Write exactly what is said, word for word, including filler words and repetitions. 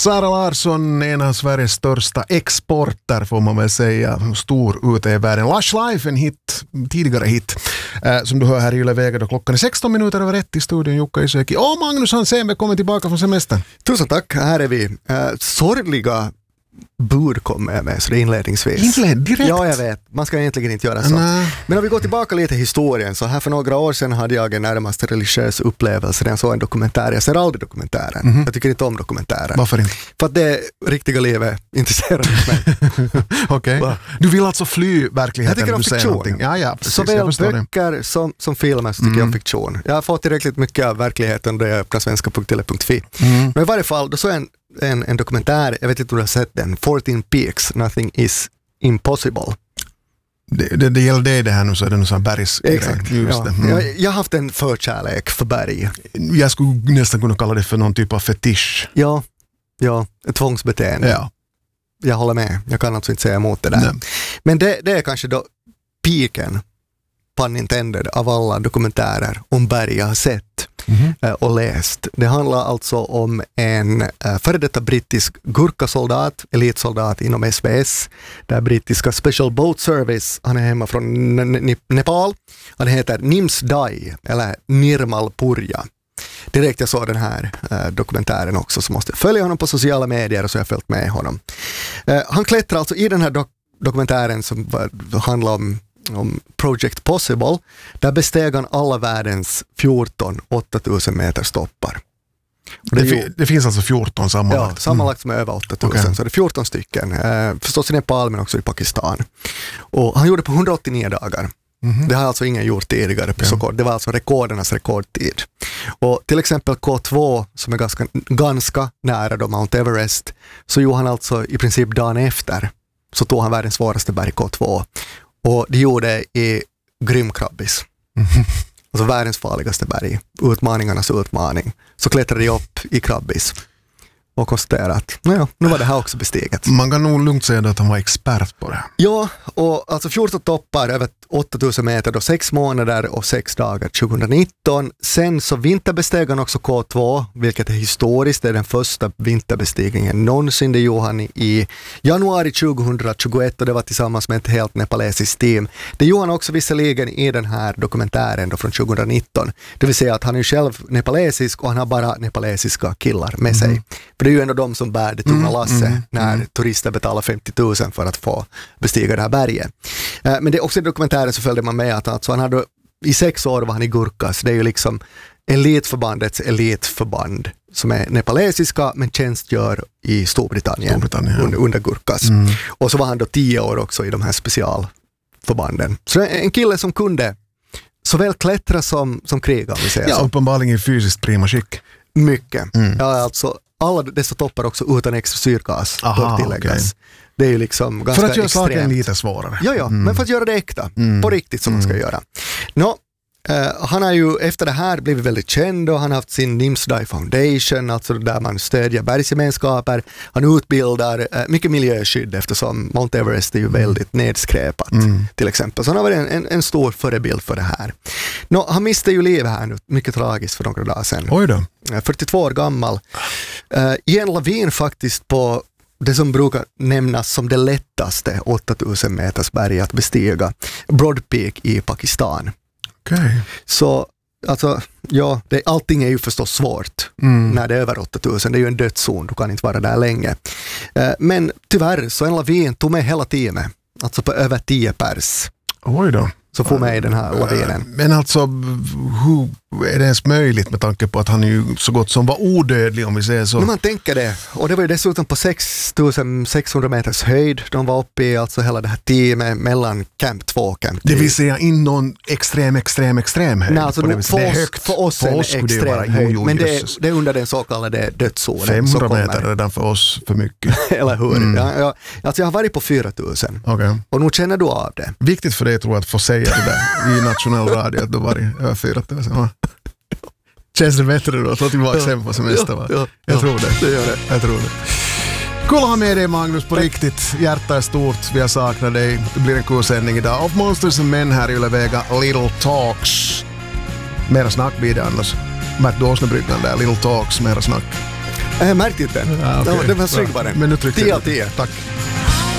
Sara Larsson, en av Sveriges största exporter får man väl säga, stor ute i världen. Lush Life, en hit, tidigare hit, eh, som du hör här i Yle Vega då klockan är sexton minuter över ett i studion. Jukka Isäki och Magnus Hansen, välkommen tillbaka från semestern. Tusen tack, här är vi. Eh, sorgliga bud kommer jag med, så det är inledningsvis. Inled, direkt? Ja, jag vet. Man ska egentligen inte göra så. Nä. Men om vi går tillbaka lite i historien, så här för några år sedan hade jag en närmast religiös upplevelse när jag såg en dokumentär. Jag ser aldrig dokumentären. Mm-hmm. Jag tycker inte om dokumentären. Varför inte? För att det riktiga livet intresserar mig. Okej. Okay. Du vill alltså fly verkligheten? Jag tycker om fiktion. Ja, ja, precis, såväl böcker som, som filmer så tycker mm. jag om fiktion. Jag har fått tillräckligt mycket av verkligheten då jag öppnar svenska punkt tele punkt fi. Mm. Men i varje fall, då så en En, en dokumentär, jag vet inte om du har sett den, fourteen Peaks, Nothing is Impossible. Det, det, det gäller det, det här nu, så är det någon sån bergs. Exakt, just ja. det. Mm. jag, jag har haft en förkärlek för berg. Jag skulle nästan kunna kalla det för någon typ av fetisch. Ja, ja, ett tvångsbeteende. Ja. Jag håller med, jag kan alltså inte säga emot det där. Nej. Men det, det är kanske då piken, pun intended, av alla dokumentärer om berg jag har sett. Mm-hmm. och läst. Det handlar alltså om en uh, före detta brittisk gurkasoldat, elitsoldat inom S V S, där brittiska Special Boat Service. Han är hemma från N- Nepal. Han heter Nims Dai, eller Nirmal Purja. Direkt jag såg den här uh, dokumentären också, så måste jag följa honom på sociala medier, och så har jag följt med honom. Uh, han klättrar alltså i den här dok- dokumentären som uh, handlar om om Project Possible, där besteg han alla världens fjorton åtta tusen meter stoppar. Det, det, fi- det finns alltså fjorton sammanlagt? Ja, sammanlagt som är över åtta tusen, okay. Så det är fjorton stycken. Eh, förstås i Nepal, men också i Pakistan. Och han gjorde på hundraåttionio dagar. Mm-hmm. Det har alltså ingen gjort tidigare på okay. så kort. Det var alltså rekordernas rekordtid. Och till exempel K två, som är ganska, ganska nära då Mount Everest, så gjorde han alltså i princip dagen efter, så tog han världens svåraste berg K två. Och det gjorde i grymkrabbis. Mm-hmm. Alltså världens farligaste berg. Utmaningarnas utmaning. Så klättrade de upp i krabbis. Och konstaterade att naja, nu var det här också bestiget. Man kan nog lugnt säga att han var expert på det. Ja, och alltså fjorton toppar över åtta tusen meter då, sex månader och sex dagar tjugonitton. Sen så vinterbesteg han också K två, vilket är historiskt. Det är den första vinterbestigningen någonsin. Det gjorde han i januari tjugohundratjugoett, och det var tillsammans med ett helt nepalesiskt team. Det gjorde han också visserligen i den här dokumentären då från tjugonitton. Det vill säga att han är själv nepalesisk, och han har bara nepalesiska killar med sig. Mm. För det är ju ändå de som bär det tunga lasset mm, mm, när mm. turister betalar femtio tusen för att få bestiga det här berget. Eh, men det är också i dokumentären så följde man med att alltså han hade, i sex år var han i Gurkhas. Det är ju liksom elitförbandets elitförband som är nepalesiska men tjänstgör i Storbritannien, Storbritannien ja. under, under Gurkhas. Mm. Och så var han då tio år också i de här specialförbanden. Så det är en kille som kunde såväl klättra som, som kriga, om vi säger ja, så. Uppenbarligen fysiskt prima skick. Mycket. Mm. Ja, alltså alla dessa toppar också utan extra syrgas. Aha, okay. Det är ju liksom ganska för att göra extremt. saken lite svårare. Ja, ja, mm. men för att göra det äkta. Mm. På riktigt som mm. man ska göra. Nå, Uh, han har ju efter det här blivit väldigt känd, och han har haft sin Nims Dai Foundation, alltså där man stödjer bergsgemenskaper. Han utbildar uh, mycket miljöskydd, eftersom Mount Everest är ju väldigt nedskräpat mm. till exempel. Så han har varit en, en, en stor förebild för det här. Nå, han miste ju livet här nu, mycket tragiskt för några dagar sedan. Oj då. Uh, fyrtiotvå år gammal. Uh, I en lavin faktiskt på det som brukar nämnas som det lättaste åtta tusen meters berg att bestiga, Broad Peak i Pakistan. Okay. Så alltså, ja, det, allting är ju förstås svårt mm. när det är över åtta tusen. Det är ju en dödszon, du kan inte vara där länge. Eh, men tyvärr så en lavin tog med hela teamet, alltså på över tio pers. Oj då. Så får med i den här lavinen. Men alltså, hur är det ens möjligt med tanke på att han ju så gott som var odödlig, om vi säger så? Men man tänker det. Och det var ju dessutom på sex tusen sexhundra meters höjd. De var uppe i alltså hela det här teamet mellan camp två och camp tre. Det vill säga in någon extrem, extrem, extrem höjd. Nej, alltså på det för, det är oss, högt. för oss är det extrem vara, höjd. jo, jo, men det är, det är under den så kallade dödszonen. femhundra meter är redan för oss för mycket. Eller hur? Mm. Ja, ja. Alltså jag har varit på fyra tusen. Okay. Och nu känner du av det. Viktigt för dig tror jag att få säga det där i nationell radio att du var i över fyra tusen. Känns det bättre då att ta tillbaka hem på semester, va? Ja, ja, jag ja, tror det. det gör det. Jag tror det. Kul att ha med dig, Magnus, på riktigt. Hjärta är stort, vi har saknat dig. Det blir en kursändning idag av Monsters and Men här i Yle Vega. Little Talks. Mera snack blir det annars. Matt Dawson-bryggan där, Little Talks, mera snack. Jag märkte inte. Ja, okay. Det var snygg bara. Men nu tryckte tio jag. av tio. Tack.